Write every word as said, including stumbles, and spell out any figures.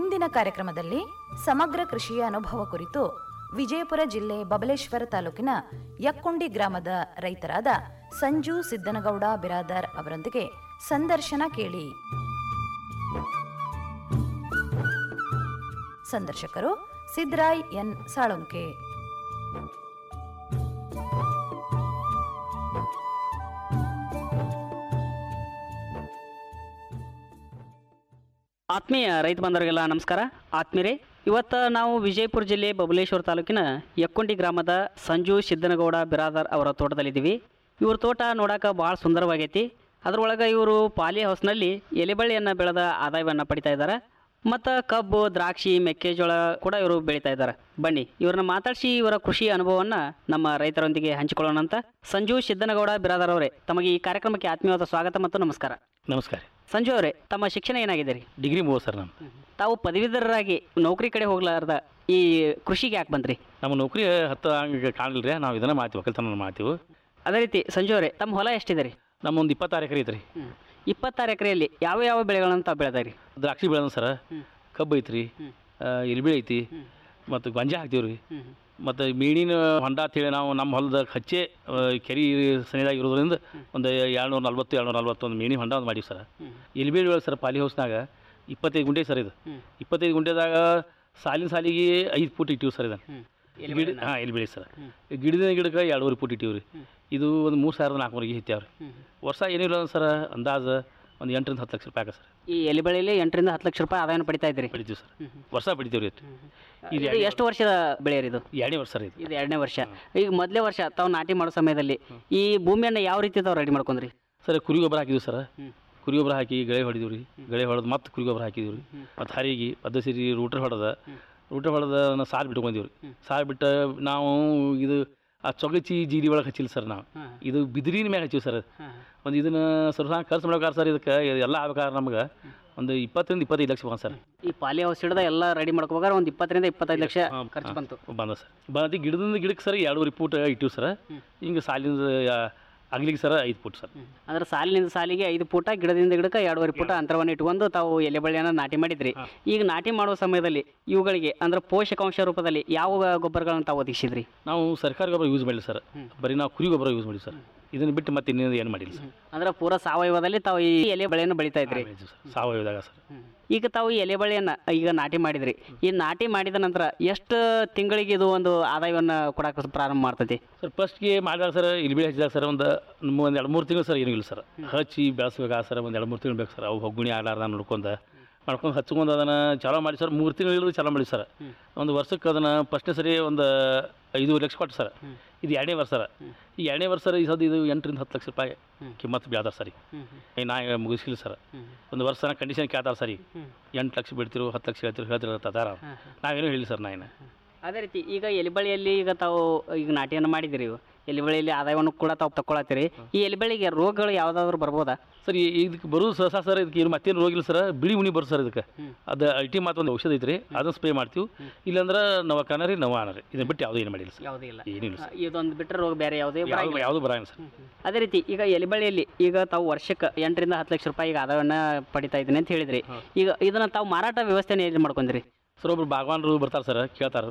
ಮುಂದಿನ ಕಾರ್ಯಕ್ರಮದಲ್ಲಿ ಸಮಗ್ರ ಕೃಷಿಯ ಅನುಭವ ಕುರಿತು ವಿಜಯಪುರ ಜಿಲ್ಲೆ ಬಬಲೇಶ್ವರ ತಾಲೂಕಿನ ಯಕ್ಕುಂಡಿ ಗ್ರಾಮದ ರೈತರಾದ ಸಂಜು ಸಿದ್ದನಗೌಡ ಬಿರಾದರ್ ಅವರೊಂದಿಗೆ ಸಂದರ್ಶನ ಕೇಳಿ. ಸಂದರ್ಶಕರು ಸಿದ್ರಾಯ್ ಎನ್ ಸಾಳುಂಕೆ. ಆತ್ಮೀಯ ರೈತ ಬಂಧುಗಳಿಗೆಲ್ಲ ನಮಸ್ಕಾರ. ಆತ್ಮೀಯರೇ, ಇವತ್ತು ನಾವು ವಿಜಯಪುರ ಜಿಲ್ಲೆ ಬಬಲೇಶ್ವರ ತಾಲೂಕಿನ ಯಕ್ಕುಂಡಿ ಗ್ರಾಮದ ಸಂಜು ಸಿದ್ದನಗೌಡ ಬಿರಾದರ್ ಅವರ ತೋಟದಲ್ಲಿದ್ದೀವಿ. ಇವ್ರ ತೋಟ ನೋಡೋಕೆ ಭಾಳ ಸುಂದರವಾಗೈತಿ. ಅದರೊಳಗೆ ಇವರು ಪಾಲಿ ಹೌಸ್ನಲ್ಲಿ ಎಲೆಬಳ್ಳಿಯನ್ನು ಬೆಳೆದ ಆದಾಯವನ್ನು ಪಡಿತಾ ಇದ್ದಾರೆ. ಮತ್ತು ಕಬ್ಬು, ದ್ರಾಕ್ಷಿ, ಮೆಕ್ಕೆಜೋಳ ಕೂಡ ಇವರು ಬೆಳೀತಾ ಇದ್ದಾರೆ. ಬನ್ನಿ ಇವ್ರನ್ನ ಮಾತಾಡಿಸಿ ಇವರ ಕೃಷಿ ಅನುಭವವನ್ನು ನಮ್ಮ ರೈತರೊಂದಿಗೆ ಹಂಚಿಕೊಳ್ಳೋಣ ಅಂತ. ಸಂಜು ಸಿದ್ದನಗೌಡ ಬಿರಾದರ್ ಅವರೇ, ತಮಗೆ ಈ ಕಾರ್ಯಕ್ರಮಕ್ಕೆ ಆತ್ಮೀಯವಾದ ಸ್ವಾಗತ ಮತ್ತು ನಮಸ್ಕಾರ. ನಮಸ್ಕಾರ. ಸಂಜು ಅವರೇ, ತಮ್ಮ ಶಿಕ್ಷಣ ಏನಾಗಿದೆ ರೀ? ಡಿಗ್ರಿ ಮೂವತ್ತು ಸರ್. ನಾನು ತಾವು ಪದವೀಧರರಾಗಿ ನೌಕರಿ ಕಡೆ ಹೋಗ್ಲಾರ್ದ ಈ ಕೃಷಿಗೆ ಯಾಕೆ ಬಂದ್ರಿ? ನಮ್ಮ ನೌಕರಿ ಹತ್ತು ಹಂಗೆ ಕಾಣಲಿಲ್ಲ ರೀ. ನಾವು ಇದನ್ನು ಮಾಡ್ತೀವಿ, ಒಕ್ಕಲ್ತನ ಮಾಡ್ತೀವಿ. ಅದೇ ರೀತಿ ಸಂಜು ಅವರೇ, ತಮ್ಮ ಹೊಲ ಎಷ್ಟಿದೆ ರೀ? ನಮ್ಮ ಒಂದು ಇಪ್ಪತ್ತಾರು ಎಕರೆ ಐತ್ರಿ. ಇಪ್ಪತ್ತಾರು ಎಕರೆಯಲ್ಲಿ ಯಾವ ಯಾವ ಬೆಳೆಗಳನ್ನು ತಾವು ಬೆಳೆದಾರಿ? ದ್ರಾಕ್ಷಿ ಬೆಳೆದ ಸರ, ಕಬ್ಬು ಐತ್ರಿ, ಎಲಿಬಿಳಿ ಐತಿ, ಮತ್ತು ಗೊಂಜಾ ಹಾಕ್ತೀವಿ ರೀ. ಮತ್ತು ಮೀನಿನ ಹೊಂಡ ಅಂತೇಳಿ ನಾವು ನಮ್ಮ ಹೊಲದ ಹಚ್ಚೆ ಕೆರೆ ಸನಿದಾಗಿ ಇರೋದ್ರಿಂದ ಒಂದು ಏಳ್ನೂರ ನಲ್ವತ್ತು ಏಳ್ನೂರ ನಲ್ವತ್ತೊಂದು ಮೀನಿ ಹೊಂಡ ಒಂದು ಮಾಡೀವಿ ಸರ್. ಎಲಿಬಿಳಿ ಸರ್ ಪಾಲಿ ಹೌಸ್ನಾಗ ಇಪ್ಪತ್ತೈದು ಗುಂಟೆ ಸರ್. ಇದು ಇಪ್ಪತ್ತೈದು ಗುಂಟೆದಾಗ ಸಾಲಿನ ಸಾಲಿಗೆ ಐದು ಫುಟ್ ಇಟ್ಟಿವಿ ಸರ್. ಇದನ್ನು ಗಿಡ ಹಾಂ ಎಲಿಬಿಳಿ ಸರ್. ಗಿಡದ ಗಿಡಕ್ಕೆ ಎರಡೂವರೆ ಫುಟ್ ಇಟ್ಟಿವಿ ರೀ. ಇದು ಒಂದು ಮೂರು ಸಾವಿರದ ನಾಲ್ಕುವರೆಗೆ ಹಿತ್ಯಾವ ರೀ. ವರ್ಷ ಏನಿಲ್ಲ ಸರ್, ಅಂದಾಜು ಒಂದು ಎಂಟರಿಂದ ಹತ್ತು ಲಕ್ಷ ರೂಪಾಯಿ ಆಗ ಸರ್. ಈ ಎಲೆಬೆಳೆಯಲ್ಲಿ ಎಂಟರಿಂದ ಹತ್ತು ಲಕ್ಷ ರೂಪಾಯಿ ಆದಾಯನ ಪಡಿತಾ ಇದ್ದೀರಿ? ಪಡಿತೀವಿ ಸರ್, ವರ್ಷ ಪಡಿತೀವಿ ರೀ. ಇದು ಎಷ್ಟು ವರ್ಷದ ಬೆಳೆ ಇದು? ಎರಡನೇ ವರ್ಷ ರೀ. ಇದು ಎರಡನೇ ವರ್ಷ. ಈಗ ಮೊದಲೇ ವರ್ಷ ತಾವು ನಾಟಿ ಮಾಡೋ ಸಮಯದಲ್ಲಿ ಈ ಭೂಮಿಯನ್ನು ಯಾವ ರೀತಿ ತಾವು ರೆಡಿ ಮಾಡ್ಕೊಂಡ್ರಿ? ಸರ್, ಕುರಿ ಗೊಬ್ಬರ ಹಾಕಿದ್ವಿ ಸರ್. ಕುರಿ ಗೊಬ್ಬರ ಹಾಕಿ ಗಳೆ ಹೊಡಿದೀವಿ ರೀ. ಗಳೆ ಹೊಡೆದು ಮತ್ತೆ ಕುರಿ ಗೊಬ್ಬರ ಹಾಕಿದೀವಿ ರೀ. ಮತ್ತು ಹರಿಗೆ ಪದ್ಧತಿ ರೂಟ್ರ್ ಹೊಡೆದ ರೂಟ್ರ್ ಹೊಡೆದ ಸಾಲು ಬಿಟ್ಕೊಂಡೀವಿ ರೀ. ಸಾಲು ಬಿಟ್ಟು ನಾವು ಇದು ಆ ಚೊಗಚಿ ಜೀರಿ ಒಳಗೆ ಹಚ್ಚಿಲ್ಲ ಸರ್. ನಾವು ಇದು ಬಿದಿರಿನ ಮ್ಯಾಗ ಹಚ್ಚಿವಿ ಸರ್. ಒಂದು ಇದನ್ನು ಸ್ವಲ್ಪ ಖರ್ಚು ಮಾಡ್ಬೇಕಾರೆ ಸರ್, ಇದಕ್ಕೆ ಎಲ್ಲ ಆಗ್ಬೇಕಾದ್ರೆ ನಮ್ಗೆ ಒಂದು ಇಪ್ಪತ್ತರಿಂದ ಇಪ್ಪತ್ತೈದು ಲಕ್ಷ ಬಂದ ಸರ್. ಈ ಪಾಲಿ ಹೌಸ್ ಹಿಡ್ದ ಎಲ್ಲ ರೆಡಿ ಮಾಡ್ಕೋಬೇಕಾದ್ರೆ ಒಂದು ಇಪ್ಪತ್ತರಿಂದ ಇಪ್ಪತ್ತೈದು ಲಕ್ಷ ಖರ್ಚು ಬಂತು ಬಂದ ಸರ್. ಬಂದು ಗಿಡದಿಂದ ಗಿಡಕ್ಕೆ ಸರ್ ಎರಡೂವರೆ ಫೂಟ್ ಇಟ್ಟಿವಿ ಸರ್. ಹಿಂಗೆ ಸಾಲಿಂದ ಆಗ್ಲಿಕ್ಕೆ ಸರ್ ಐದು ಫುಟ್ ಸರ್. ಅಂದ್ರೆ ಸಾಲಿನಿಂದ ಸಾಲಿಗೆ ಐದು ಫೂಟ, ಗಿಡದಿಂದ ಗಿಡಕ್ಕೆ ಎರಡೂವರೆ ಫೂಟ ಅಂತರವನ್ನು ಇಟ್ಕೊಂಡು ತಾವು ಎಲೆಬಳ್ಳಿಯನ್ನು ನಾಟಿ ಮಾಡಿದ್ರಿ. ಈಗ ನಾಟಿ ಮಾಡುವ ಸಮಯದಲ್ಲಿ ಇವುಗಳಿಗೆ ಅಂದ್ರೆ ಪೋಷಕಾಂಶ ರೂಪದಲ್ಲಿ ಯಾವ ಗೊಬ್ಬರಗಳನ್ನು ತಾವು ಒದಗಿಸಿದ್ರಿ? ನಾವು ಸರ್ಕಾರಿ ಗೊಬ್ಬರ ಯೂಸ್ ಮಾಡಿಲ್ಲ ಸರ್. ಬರೀ ನಾವು ಕುರಿ ಗೊಬ್ಬರ ಯೂಸ್ ಮಾಡಿವಿ ಸರ್. ಇದನ್ನು ಬಿಟ್ಟು ಮತ್ತೆ ಇನ್ನೇನು ಏನು ಮಾಡಿಲ್ಲ ಸರ್. ಅಂದ್ರೆ ಪೂರ ಸಾವಯವದಲ್ಲಿ ತಾವು ಈ ಎಲೆ ಬೆಳೆಯನ್ನು ಬೆಳೀತಾ ಇದ್ರಿ? ಸಾವಯವದಾಗ ಸರ್. ಈಗ ತಾವು ಈ ಎಲೆ ಬೆಳೆಯನ್ನು ಈಗ ನಾಟಿ ಮಾಡಿದ್ರಿ. ಈ ನಾಟಿ ಮಾಡಿದ ನಂತರ ಎಷ್ಟು ತಿಂಗಳಿಗೆ ಇದು ಒಂದು ಆದಾಯವನ್ನು ಕೊಡಕ್ಕೆ ಪ್ರಾರಂಭ ಮಾಡ್ತೈತಿ ಸರ್? ಫಸ್ಟ್ಗೆ ಮಾಡಿದಾಗ ಸರ್, ಇಲ್ಲಿ ಬೆಳೆ ಹಚ್ಚಿದಾಗ ಸರ್ ಒಂದು ಒಂದು ಎರಡು ಮೂರು ತಿಂಗಳು ಸರ್ ಏನೂ ಇಲ್ಲ ಸರ್. ಹಚ್ಚಿ ಬೆಳೆಸ್ಬೇಕಾಗ ಸರ್ ಒಂದು ಎರಡು ಮೂರು ತಿಂಗಳು ಬೇಕು ಸರ್. ಅವು ಹೊಗ್ಗುಣಿ ಆಡಾರ್ದ ನೋಡ್ಕೊಂಡು ಮಾಡ್ಕೊಂಡು ಹಚ್ಕೊಂಡು ಅದನ್ನು ಚಾಲೋ ಮಾಡಿ ಸರ್. ಮೂರು ತಿಂಗಳು ಇಳಿದು ಚಾಲೋ ಮಾಡಿ ಸರ್. ಒಂದು ವರ್ಷಕ್ಕೆ ಅದನ್ನು ಫಸ್ಟ್ನೇ ಸರಿ ಒಂದು ಐದೂವರೆ ಲಕ್ಷ ಕೊಟ್ಟು ಸರ್. ಇದು ಎರಡನೇ ವರ್ಷ ಸರ್. ಈ ಎರಡನೇ ವರ್ಷ ಸರ್ ಈ ಸದ್ದು ಇದು ಎಂಟರಿಂದ ಹತ್ತು ಲಕ್ಷ ರೂಪಾಯಿ ಕಿಮ್ಮತ್ತು ಬೆಳೆದಾರೆ ಸರ್. ಈಗ ನಾ ಮುಗಿಸಿಲ್ಲ ಸರ್. ಒಂದು ವರ್ಷ ಕಂಡೀಷನ್ ಕೇಳ್ತಾರೆ ಸರ್. ಈಗ ಎಂಟು ಲಕ್ಷ ಬಿಡ್ತಿರು, ಹತ್ತು ಲಕ್ಷ ಹೇಳ್ತಿರು ಹೇಳ್ತಿರ್ತಾರೆ. ನಾವೇನೂ ಹೇಳಿ ಸರ್. ನಾ ಏನು ಅದೇ ರೀತಿ ಈಗ ಎಲಿಬಳ್ಳಿಯಲ್ಲಿ ಈಗ ತಾವು ಈಗ ನಾಟಿಯನ್ನು ಮಾಡಿದಿರಿ. ಎಲಿಬಳ್ಳಿಯಲ್ಲಿ ಆದಾಯವನ್ನು ಕೂಡ ತಾವು ತಗೊಳತ್ತೀರಿ. ಈ ಎಲಿಬಳ್ಳಿಗೆ ರೋಗಗಳು ಯಾವುದಾದ್ರೂ ಬರ್ಬೋದಾ ಸರ್? ಇದಕ್ಕೆ ಬರೋದು ಸಹ ಸರ್, ಇದಕ್ಕೆ ಏನು ಮತ್ತೇನು ರೋಗ ಇಲ್ಲ ಸರ್. ಬಿಳಿ ಉಣಿ ಬರುತ್ತೆ ಸರ್. ಇದಕ್ಕೆ ಅದು ಅಲ್ಟಿ ಮಾತು ಒಂದು ಔಷಧ ಐತ್ರಿ, ಅದನ್ನು ಸ್ಪ್ರೇ ಮಾಡ್ತೀವಿ. ಇಲ್ಲಾಂದ್ರೆ ನವ ಕಾನರಿ ನವ ಅನರಿ, ಇದನ್ನು ಬಿಟ್ಟು ಯಾವುದೂ ಏನು ಮಾಡಿಲ್ಲ ಸರ್. ಯಾವುದೂ ಇಲ್ಲ, ಏನಿಲ್ಲ ಸರ್. ಇದೊಂದು ಬಿಟ್ಟರೆ ರೋಗ ಬೇರೆ ಯಾವುದೇ ಯಾವುದು ಬರೋಂಗಿಲ್ಲ ಸರ್. ಅದೇ ರೀತಿ ಈಗ ಎಲಿಬಳ್ಳಿಯಲ್ಲಿ ಈಗ ತಾವು ವರ್ಷಕ್ಕೆ ಎಂಟರಿಂದ ಹತ್ತು ಲಕ್ಷ ರೂಪಾಯಿ ಈಗ ಆದಾಯವನ್ನು ಪಡಿತಾ ಇದ್ದೀನಿ ಅಂತ ಹೇಳಿದ್ರಿ. ಈಗ ಇದನ್ನು ತಾವು ಮಾರಾಟ ವ್ಯವಸ್ಥೆನ ಏನು ಮಾಡ್ಕೊಂಡ್ರಿ ಸರ್? ಒಬ್ರು ಭಾಗವಾನರು ಬರ್ತಾರೆ ಸರ್, ಕೇಳ್ತಾರೆ